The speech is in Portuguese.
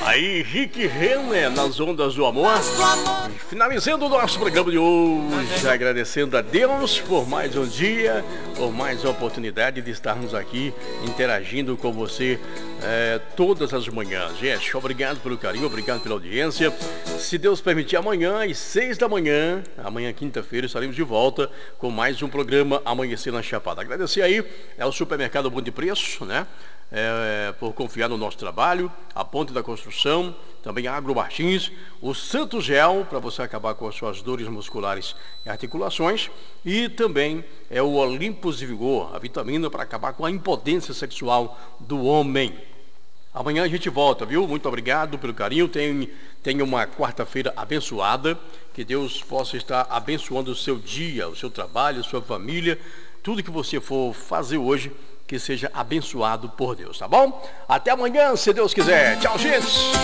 Aí, Rick Renner, nas ondas do amor. Finalizando o nosso programa de hoje, agradecendo a Deus por mais um dia, por mais uma oportunidade de estarmos aqui interagindo com você todas as manhãs. Gente, obrigado pelo carinho, obrigado pela audiência. Se Deus permitir, amanhã às 6 da manhã, amanhã quinta-feira, estaremos de volta com mais um programa Amanhecer na Chapada. Agradecer aí ao Supermercado Bom de Preço, né? Por confiar no nosso trabalho, a Ponte da Construção, também a Agro Martins, o Santo Gel, para você acabar com as suas dores musculares e articulações, e também o Olympus de Vigor, a vitamina para acabar com a impotência sexual do homem. Amanhã a gente volta, viu? Muito obrigado pelo carinho, tenha uma quarta-feira abençoada, que Deus possa estar abençoando o seu dia, o seu trabalho, a sua família, tudo que você for fazer hoje, que seja abençoado por Deus, tá bom? Até amanhã, se Deus quiser. Tchau, gente!